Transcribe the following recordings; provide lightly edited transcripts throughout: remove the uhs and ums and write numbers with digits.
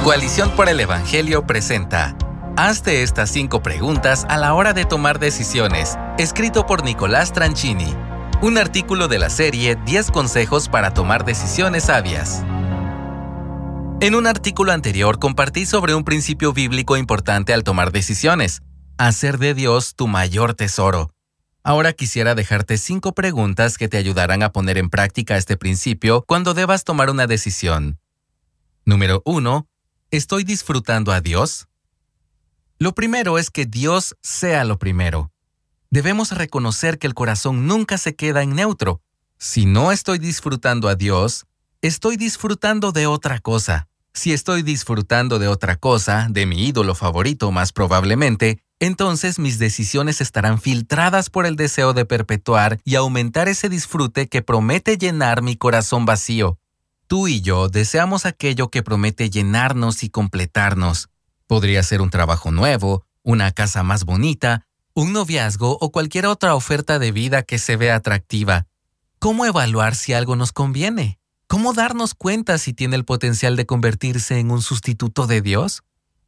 Coalición por el Evangelio presenta Hazte estas 5 preguntas a la hora de tomar decisiones, escrito por Nicolás Tranchini. Un artículo de la serie 10 consejos para tomar decisiones sabias. En un artículo anterior compartí sobre un principio bíblico importante al tomar decisiones: hacer de Dios tu mayor tesoro. Ahora quisiera dejarte 5 preguntas que te ayudarán a poner en práctica este principio cuando debas tomar una decisión. Número 1. ¿Estoy disfrutando a Dios? Lo primero es que Dios sea lo primero. Debemos reconocer que el corazón nunca se queda en neutro. Si no estoy disfrutando a Dios, estoy disfrutando de otra cosa. Si estoy disfrutando de otra cosa, de mi ídolo favorito más probablemente, entonces mis decisiones estarán filtradas por el deseo de perpetuar y aumentar ese disfrute que promete llenar mi corazón vacío. Tú y yo deseamos aquello que promete llenarnos y completarnos. Podría ser un trabajo nuevo, una casa más bonita, un noviazgo o cualquier otra oferta de vida que se vea atractiva. ¿Cómo evaluar si algo nos conviene? ¿Cómo darnos cuenta si tiene el potencial de convertirse en un sustituto de Dios?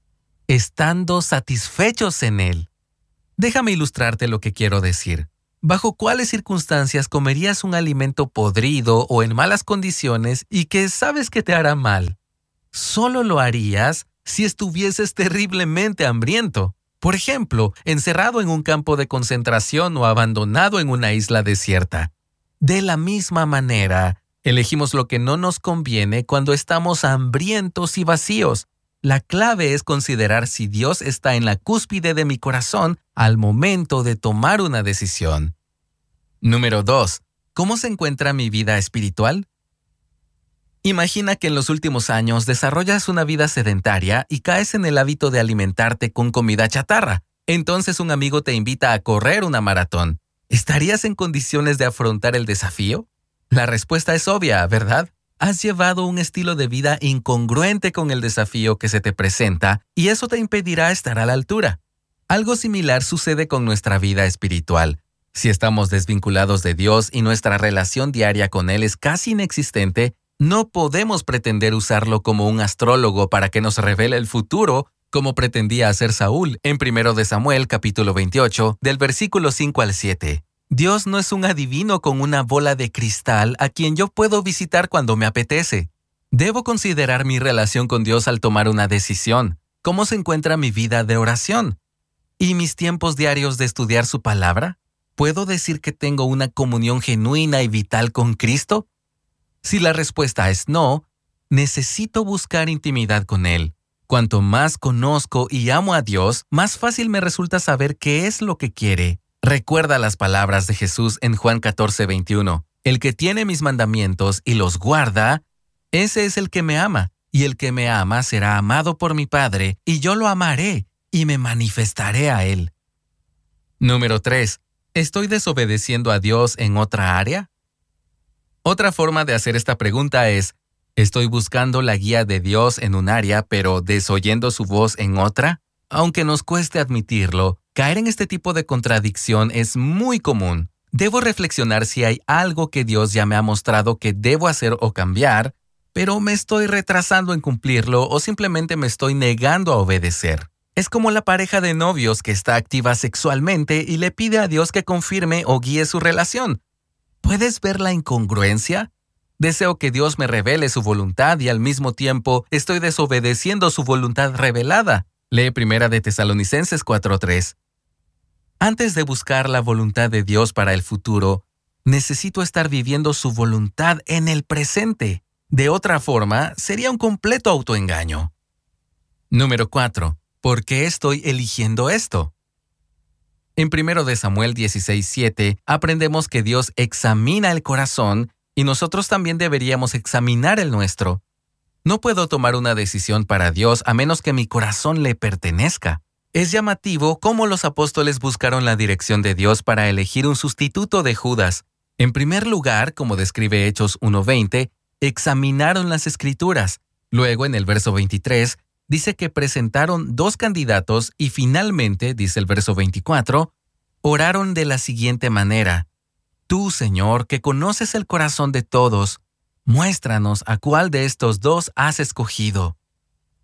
Estando satisfechos en Él. Déjame ilustrarte lo que quiero decir. ¿Bajo cuáles circunstancias comerías un alimento podrido o en malas condiciones y que sabes que te hará mal? Solo lo harías si estuvieses terriblemente hambriento. Por ejemplo, encerrado en un campo de concentración o abandonado en una isla desierta. De la misma manera, elegimos lo que no nos conviene cuando estamos hambrientos y vacíos. La clave es considerar si Dios está en la cúspide de mi corazón al momento de tomar una decisión. Número 2. ¿Cómo se encuentra mi vida espiritual? Imagina que en los últimos años desarrollas una vida sedentaria y caes en el hábito de alimentarte con comida chatarra. Entonces un amigo te invita a correr una maratón. ¿Estarías en condiciones de afrontar el desafío? La respuesta es obvia, ¿verdad? Has llevado un estilo de vida incongruente con el desafío que se te presenta y eso te impedirá estar a la altura. Algo similar sucede con nuestra vida espiritual. Si estamos desvinculados de Dios y nuestra relación diaria con Él es casi inexistente, no podemos pretender usarlo como un astrólogo para que nos revele el futuro, como pretendía hacer Saúl en 1 Samuel capítulo 28, del versículo 5 al 7. Dios no es un adivino con una bola de cristal a quien yo puedo visitar cuando me apetece. Debo considerar mi relación con Dios al tomar una decisión. ¿Cómo se encuentra mi vida de oración? ¿Y mis tiempos diarios de estudiar su palabra? ¿Puedo decir que tengo una comunión genuina y vital con Cristo? Si la respuesta es no, necesito buscar intimidad con Él. Cuanto más conozco y amo a Dios, más fácil me resulta saber qué es lo que quiere. Recuerda las palabras de Jesús en Juan 14:21. El que tiene mis mandamientos y los guarda, ese es el que me ama. Y el que me ama será amado por mi Padre, y yo lo amaré y me manifestaré a Él. Número 3. ¿Estoy desobedeciendo a Dios en otra área? Otra forma de hacer esta pregunta es: ¿estoy buscando la guía de Dios en un área, pero desoyendo su voz en otra? Aunque nos cueste admitirlo, caer en este tipo de contradicción es muy común. Debo reflexionar si hay algo que Dios ya me ha mostrado que debo hacer o cambiar, pero me estoy retrasando en cumplirlo o simplemente me estoy negando a obedecer. Es como la pareja de novios que está activa sexualmente y le pide a Dios que confirme o guíe su relación. ¿Puedes ver la incongruencia? Deseo que Dios me revele su voluntad y al mismo tiempo estoy desobedeciendo su voluntad revelada. Lee 1 de Tesalonicenses 4:3. Antes de buscar la voluntad de Dios para el futuro, necesito estar viviendo su voluntad en el presente. De otra forma, sería un completo autoengaño. Número 4. ¿Por qué estoy eligiendo esto? En 1 de Samuel 16:7 aprendemos que Dios examina el corazón y nosotros también deberíamos examinar el nuestro. No puedo tomar una decisión para Dios a menos que mi corazón le pertenezca. Es llamativo cómo los apóstoles buscaron la dirección de Dios para elegir un sustituto de Judas. En primer lugar, como describe Hechos 1:20, examinaron las Escrituras. Luego, en el verso 23, dice que presentaron 2 candidatos y finalmente, dice el verso 24, oraron de la siguiente manera: Tú, Señor, que conoces el corazón de todos, muéstranos a cuál de estos 2 has escogido.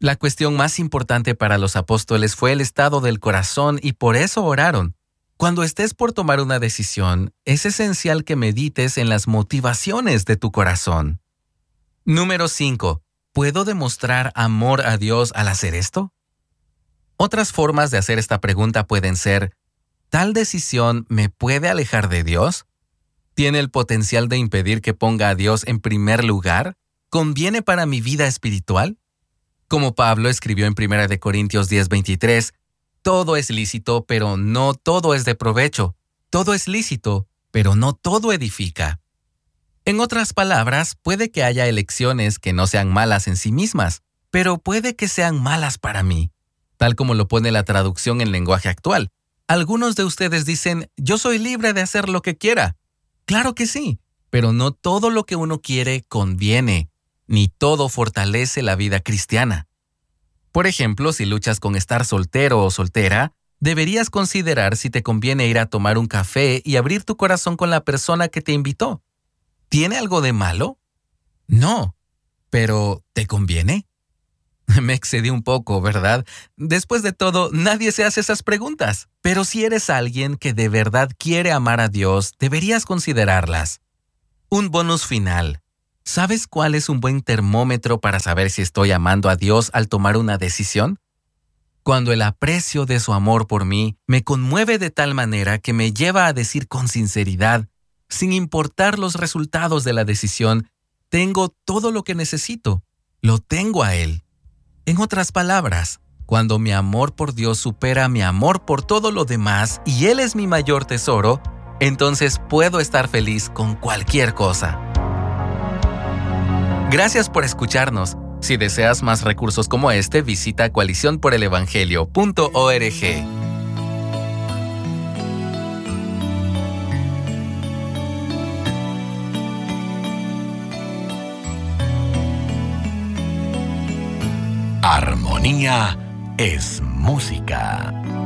La cuestión más importante para los apóstoles fue el estado del corazón y por eso oraron. Cuando estés por tomar una decisión, es esencial que medites en las motivaciones de tu corazón. Número 5. ¿Puedo demostrar amor a Dios al hacer esto? Otras formas de hacer esta pregunta pueden ser: ¿tal decisión me puede alejar de Dios? ¿Tiene el potencial de impedir que ponga a Dios en primer lugar? ¿Conviene para mi vida espiritual? Como Pablo escribió en 1 Corintios 10:23, todo es lícito, pero no todo es de provecho. Todo es lícito, pero no todo edifica. En otras palabras, puede que haya elecciones que no sean malas en sí mismas, pero puede que sean malas para mí, tal como lo pone la traducción en lenguaje actual. Algunos de ustedes dicen: yo soy libre de hacer lo que quiera. Claro que sí, pero no todo lo que uno quiere conviene, ni todo fortalece la vida cristiana. Por ejemplo, si luchas con estar soltero o soltera, deberías considerar si te conviene ir a tomar un café y abrir tu corazón con la persona que te invitó. ¿Tiene algo de malo? No. ¿Pero te conviene? Me excedí un poco, ¿verdad? Después de todo, nadie se hace esas preguntas. Pero si eres alguien que de verdad quiere amar a Dios, deberías considerarlas. Un bonus final. ¿Sabes cuál es un buen termómetro para saber si estoy amando a Dios al tomar una decisión? Cuando el aprecio de su amor por mí me conmueve de tal manera que me lleva a decir con sinceridad, sin importar los resultados de la decisión, tengo todo lo que necesito, lo tengo a Él. En otras palabras, cuando mi amor por Dios supera mi amor por todo lo demás y Él es mi mayor tesoro, entonces puedo estar feliz con cualquier cosa. Gracias por escucharnos. Si deseas más recursos como este, visita coaliciónporelevangelio.org. Armonía es música.